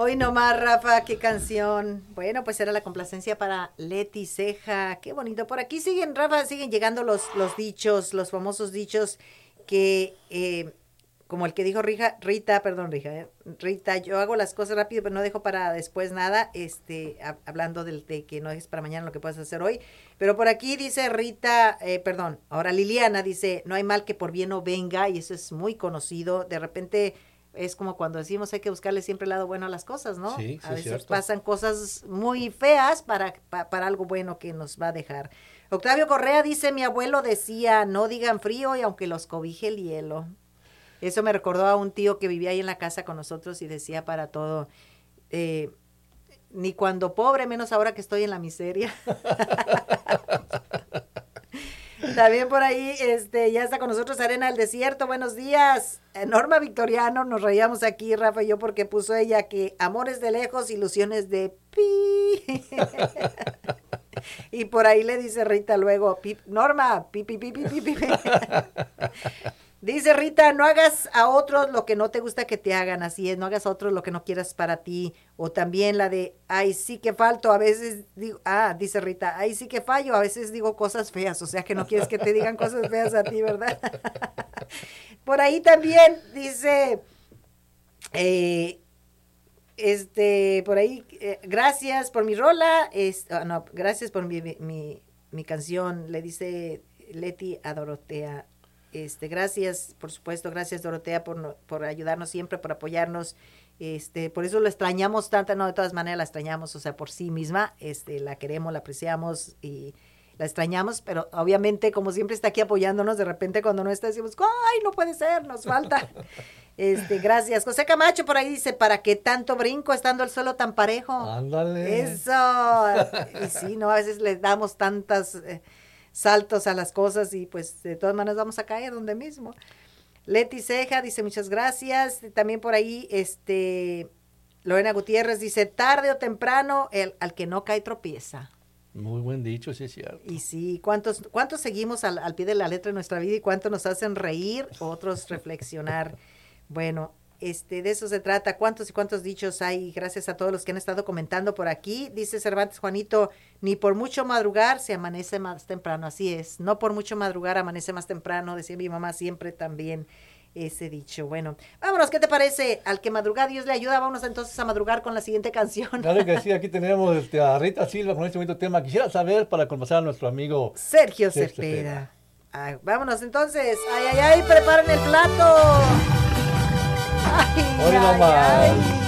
Hoy nomás, Rafa, qué canción. Bueno, pues era la complacencia para Leti Ceja. Qué bonito. Por aquí siguen, Rafa, siguen llegando los dichos, los famosos dichos que, como el que dijo Rita, yo hago las cosas rápido, pero no dejo para después nada, hablando de que no es para mañana lo que puedes hacer hoy. Pero por aquí dice Rita, ahora Liliana dice, no hay mal que por bien no venga, y eso es muy conocido. De repente es como cuando decimos hay que buscarle siempre el lado bueno a las cosas, ¿no? Sí, a veces cierto. pasan cosas muy feas para algo bueno que nos va a dejar. Octavio Correa dice, mi abuelo decía, no digan frío y aunque los cobije el hielo. Eso me recordó a un tío que vivía ahí en la casa con nosotros y decía para todo, ni cuando pobre, menos ahora que estoy en la miseria. También por ahí, ya está con nosotros Arena del Desierto, buenos días. Norma Victoriano, nos reíamos aquí, Rafa y yo, porque puso ella que amores de lejos, ilusiones de pi. Y por ahí le dice Rita luego, Norma, pi. Dice Rita, no hagas a otros lo que no te gusta que te hagan, así es, no hagas a otros lo que no quieras para ti. O también la de, ay, sí que falto, a veces digo, dice Rita, ay, sí que fallo, a veces digo cosas feas, o sea que no quieres que te digan cosas feas a ti, ¿verdad? Por ahí también dice, por ahí, gracias por mi rola, gracias por mi canción, le dice Leti a Dorotea. Gracias, por supuesto, gracias Dorotea por ayudarnos siempre, por apoyarnos, por eso lo extrañamos tanto, no, de todas maneras la extrañamos, o sea, por sí misma, la queremos, la apreciamos y la extrañamos, pero obviamente como siempre está aquí apoyándonos, de repente cuando no está decimos, ¡ay, no puede ser, nos falta! Gracias. José Camacho por ahí dice, ¿para qué tanto brinco estando el suelo tan parejo? Ándale. Eso. Y sí, ¿no? A veces le damos tantas saltos a las cosas y pues de todas maneras vamos a caer donde mismo. Leti Ceja dice muchas gracias. También por ahí, Lorena Gutiérrez dice, tarde o temprano, al que no cae tropieza. Muy buen dicho, sí es cierto. Y sí, ¿cuántos seguimos al pie de la letra de nuestra vida y cuántos nos hacen reír, otros reflexionar? Bueno, de eso se trata. ¿Cuántos y cuántos dichos hay? Gracias a todos los que han estado comentando por aquí. Dice Cervantes Juanito, ni por mucho madrugar se amanece más temprano. Así es, no por mucho madrugar amanece más temprano, decía mi mamá siempre también ese dicho. Bueno, vámonos, ¿qué te parece? Al que madruga Dios le ayuda. Vámonos entonces a madrugar con la siguiente canción. Claro que sí, aquí tenemos a Rita Silva con este bonito tema. Quisiera saber para conversar a nuestro amigo Sergio Cepeda. Vámonos entonces. Ay, preparen el plato. Ay, Hoy nomás.